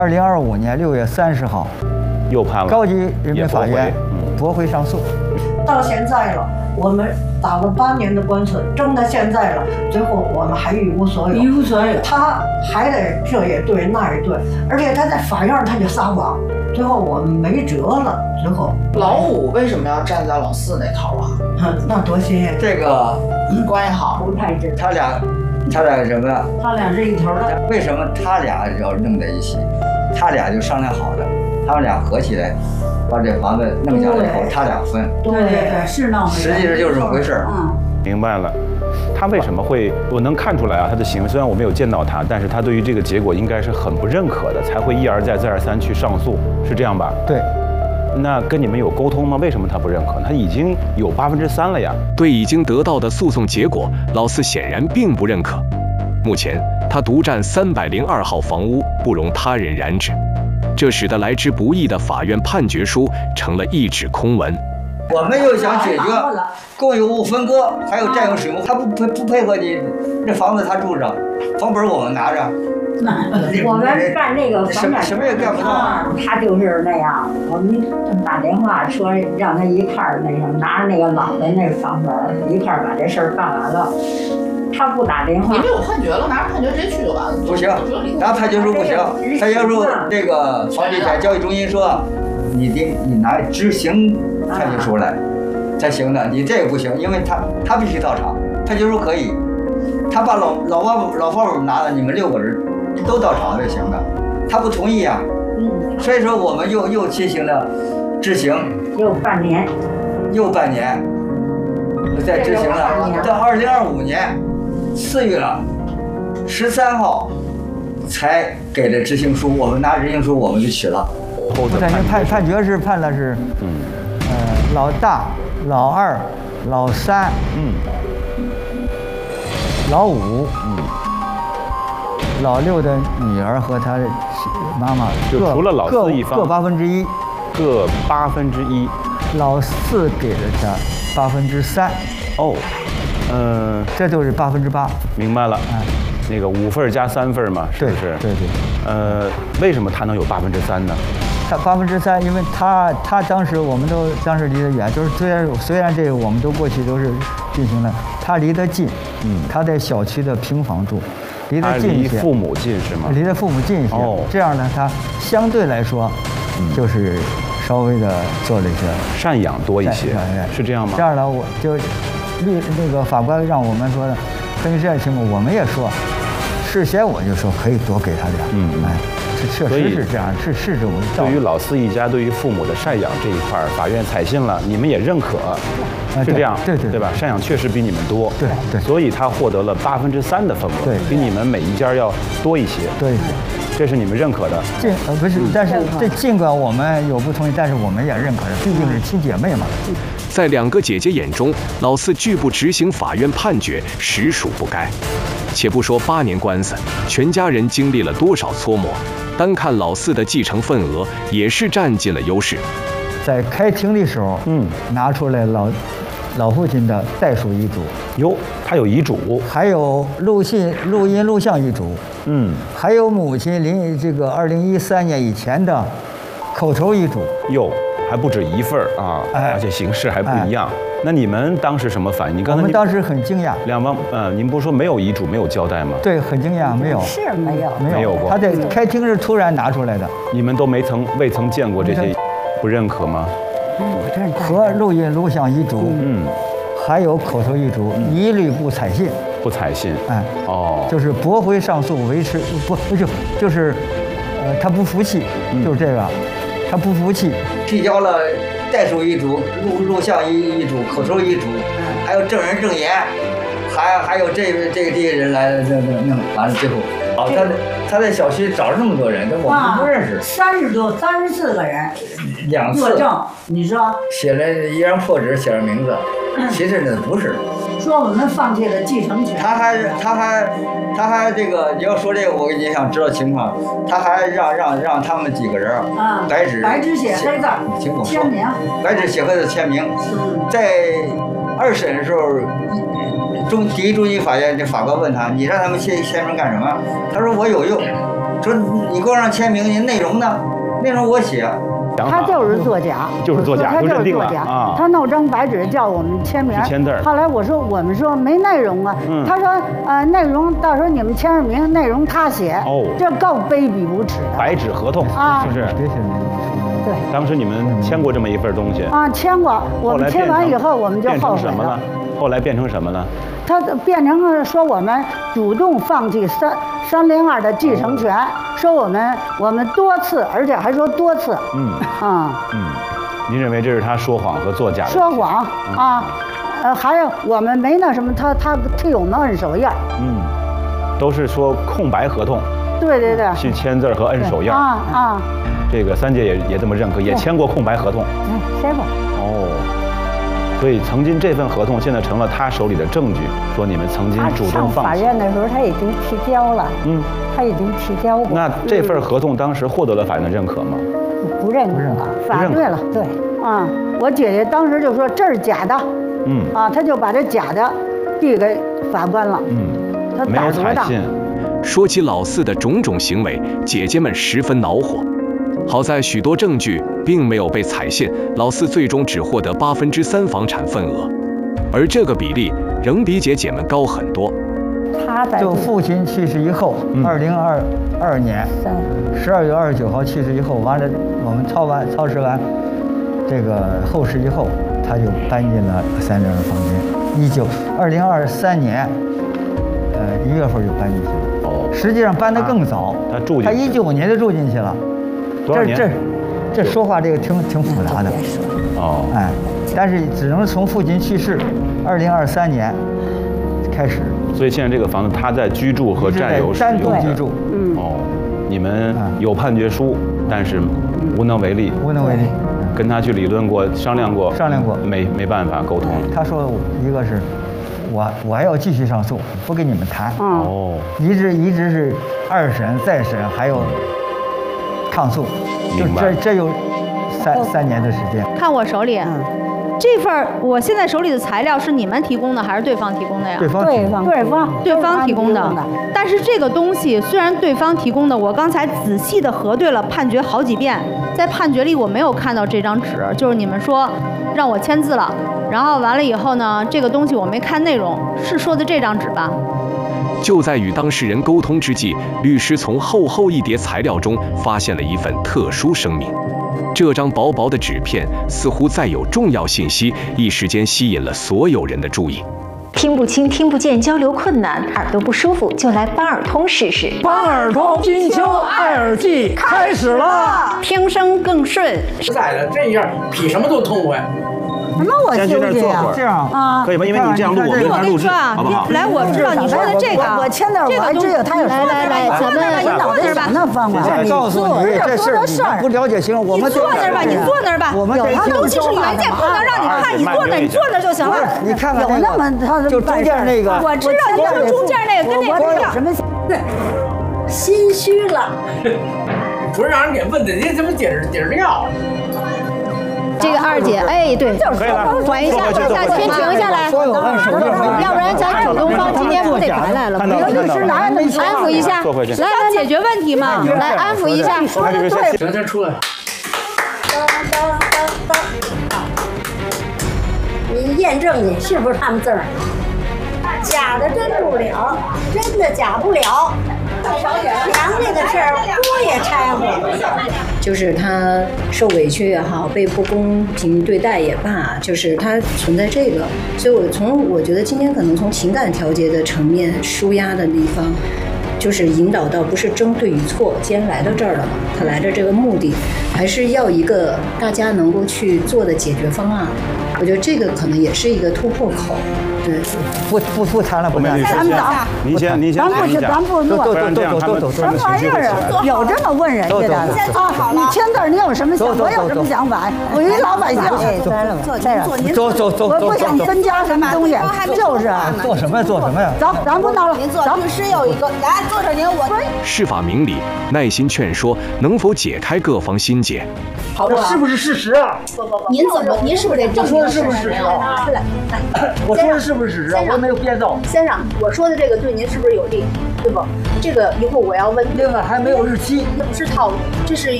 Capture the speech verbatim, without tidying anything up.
二零二五年六月三十号， 又判了， 高级人民法院驳回上诉。 到现在了，我们打了八年的官司，争到现在了，最后我们还一无所有。 一无所有， 他还得这也对那也对，而且他在法院他就撒谎，最后我们没辙了。最后老五为什么要站在老四那头啊？ 那多新鲜！ 这个关系好， 不太知。 他俩，他俩什么呀？ 他俩是一头的。 为什么他俩要弄在一起？他俩就商量好的，他们俩合起来，把这房子弄下来以后，他俩分。 对对对，是那回事。 实际上就是这么回事。 嗯， 明白了。他为什么会？我能看出来啊，他的行为虽然我没有见到他，但是他对于这个结果应该是很不认可的，才会一而再再而三去上诉，是这样吧？ 对。 那跟你们有沟通吗？为什么他不认可？他已经有八分之三了呀。 对已经得到的诉讼结果，老四显然并不认可。目前他独占三百零二号房屋，不容他人染指，这使得来之不易的法院判决书成了一纸空文。 我们又想解决共有物分割，还有占用使用，他不不不配合你，那房子他住着，房本我们拿着。 我们干这个房产什么也干不到， 他就是那样。我们打电话说让他一块儿那个拿着那个老的那个房本一块儿把这事儿办完了。他不打电话。 你们有判决了，拿着判决直接去就完了。 不行，拿判决书不行，判决书这个房地产交易中心说，你得你拿执行判决书来才行的，你这个不行，因为他他必须到场，判决书可以，他把老老房老房本拿了，你们六个人都到场就行了，他不同意啊，所以说我们又又进行了执行， 又半年， 又半年，再执行了，到二零二五年四月十三号才给的执行书，我们拿执行书我们就取了。 我感觉判判决是判的是，嗯，呃，老大、老二、老三， 嗯， 老五，嗯。老六的女儿和他的妈妈， 就除了老四一方各八分之一， 各八分之一。 老四给了他八分之三。 哦，嗯， 这就是八分之八。 明白了。哎，那个五份加三份嘛，是不是？ 对对。 呃，为什么他能有八分之三呢？ 他八分之三，因为他他当时我们都当时离得远，就是虽然虽然这个我们都过去都是进行了，他离得近，嗯，他在小区的平房住。离得近一些， 离父母近是吗？ 离得父母近一些，哦，这样呢，他相对来说，嗯，就是稍微的做了一些赡养多一些，是这样吗？ 这样呢，我就律那个法官让我们说的，根据这样情况，我们也说，事先我就说可以多给他点，嗯，哎，这确实是这样，是是这种。 对于老四一家，对于父母的赡养这一块，法院采信了，你们也认可。是这样， 对对对吧？赡养确实比你们多， 对对， 所以他获得了八分之三的份额， 对， 比你们每一家要多一些， 多一些， 这是你们认可的。 尽呃不是，但是这尽管我们有不同意，但是我们也认可的，毕竟是亲姐妹嘛。 在两个姐姐眼中，老四拒不执行法院判决，实属不该。且不说八年官司，全家人经历了多少搓磨，单看老四的继承份额，也是占尽了优势。 在开庭的时候，嗯，拿出来老老父亲的代书遗嘱， 哟，他有遗嘱， 还有录信、录音、录像遗嘱，嗯，还有母亲临这个二零一三年以前的口头遗嘱， 哟，还不止一份啊，哎，而且形式还不一样。哎，那你们当时什么反应？你刚才我们当时很惊讶。 两方，呃，您不是说没有遗嘱、没有交代吗？ 对，很惊讶，没有， 是没有， 没有过。他在开庭时突然拿出来的。 你们都没曾未曾见过这些，不认可吗？ 和录音录像遗嘱，嗯，还有口头遗嘱，一律不采信， 不采信， 哎，哦，就是驳回上诉，维持不不就就是，呃，他不服气，就是这个，他不服气， 提交了代书遗嘱、录录像遗遗嘱、口头遗嘱，还有证人证言，还还有这个这个这些人来这这弄完了最后，哦，他他在小区找了那么多人，我们不认识， 三十多三十四个人。 两次作证，你说写了一张破纸，写上名字，其实那不是。 说我们放弃了继承权。 他还他还他还这个，你要说这个，我也想知道情况。他还让让让他们几个人啊，白纸白纸写黑字， 请我签名， 白纸写黑字签名。在二审的时候，中第一中级法院这法官问他，你让他们签签名干什么？他说我有用。 说你给我让签名，你内容呢？内容我写。 他就是作假， 就是作假， 他就是作假啊！ 他弄张白纸叫我们签名， 签字。 后来我说我们说没内容啊， 嗯、 他说呃内容到时候你们签上名，内容他写。 哦， 这够卑鄙无耻的。 白纸合同啊，是不是？ 对。 当时你们签过这么一份东西啊，签过。我们签完以后，我们就后悔了。变成什么了？后来变成什么了？ 他变成说我们主动放弃三三零二的继承权，说我们我们多次，而且还说多次。 嗯啊嗯，您认为这是他说谎和作假？ 说谎啊，呃，还有我们没那什么，他他替我们摁手印。 嗯，都是说空白合同。 对对对。 去签字和摁手印。 啊啊。 这个三姐也也这么认可，也签过空白合同。 嗯，签过。 哦。所以曾经这份合同现在成了他手里的证据，说你们曾经主动放弃。 上法院的时候他已经提交了， 嗯， 他已经提交过。 那这份合同当时获得了法院的认可吗？ 不认可，反对了。对啊，我姐姐当时就说这是假的，嗯啊，他就把这假的递给法官了， 嗯， 他没有采信。 说起老四的种种行为，姐姐们十分恼火。好在许多证据并没有被采信，老四最终只获得八分之三房产份额，而这个比例仍比姐姐们高很多。 他在就父亲去世以后，二零二二年十二月二十九号去世以后，完了我们操完操持完这个后事以后，他就搬进了三零二房间。一九二零二三年，呃一月份就搬进去了。哦，实际上搬得更早， 他住进他一九年就住进去了。 多少年？ 这这这说话这个挺挺复杂的。 哦， 哎，但是只能从父亲去世二零二三年开始。 所以现在这个房子他在居住和占有单独居住。 嗯。哦，你们有判决书，但是无能为力。 无能为力。 跟他去理论过、商量过。 商量过。 没没办法沟通。 他说一个是，我我还要继续上诉，不跟你们谈。 哦。 一直一直是二审、再审，还有抗诉，就这这有三三年的时间。 看我手里。这份我现在手里的材料是你们提供的还是对方提供的呀？ 对方对方对方对方提供的。但是这个东西虽然对方提供的，我刚才仔细的核对了判决好几遍，在判决里我没有看到这张纸，就是你们说让我签字了，然后完了以后呢，这个东西我没看内容，是说的这张纸吧？ 就在与当事人沟通之际，律师从厚厚一叠材料中发现了一份特殊声明。这张薄薄的纸片似乎载有重要信息，一时间吸引了所有人的注意。 听不清、听不见、交流困难、耳朵不舒服，就来八耳通试试。 八耳通金秋爱耳季开始了， 听声更顺。 实在的，这样比什么都痛快。 什么我纠结呀？ 这样啊， 可以吗？因为你这样录，我我跟你说啊，来，我知道你说的这个， 我签那我还知道他有来来来，咱们你脑袋想那方法， 我告诉你这事儿你不了解行，我们坐那儿吧，你坐那儿吧。 我们他东西是原件，不能让你看，你坐那儿，你坐那儿就行了。 你看看有那么他就中间那个， 我知道你说中间那个跟那个什么心虚了， 不是让人给问的，你怎么解释解释掉？ 这个二姐，哎，对，缓一下，缓一下，先停下来，要不然咱主东方今天不得白来了？ 律师来了， 安抚一下，来来解决问题嘛，来安抚一下。 说的对，行，先出来。 你验证你是不是他们字儿？假的真不了，真的假不了。娘家的事儿锅也拆过。 就是他受委屈也好，被不公平对待也罢，就是他存在这个，所以我从我觉得今天可能从情感调节的层面舒压的地方，就是引导到不是争对与错，既然来到这儿了嘛，他来的这个目的还是要一个大家能够去做的解决方案，我觉得这个可能也是一个突破口。对， 不不不谈了，不谈了。 咱们走，您先，您先， 咱不是，咱不弄， 不然这样他们什么玩意儿啊？有这么问人家的？啊，你签字，你有什么想？我有什么想法？我一老百姓， 走走走， 我不想增加什么东西，就是做什么做什么呀？ 走，咱不闹了。 您坐，律师有一个，来坐这您我。 事发明理，耐心劝说，能否解开各方心结？ 好，这是不是事实啊？ 不不不，您怎么？您是不是得证明是不是事实啊？ 来来， 我说的是不是事实啊？我没有编造。 先生，我说的这个对您是不是有利？ 对不？这个一会儿我要问。 另外还没有日期， 这不是套路，这是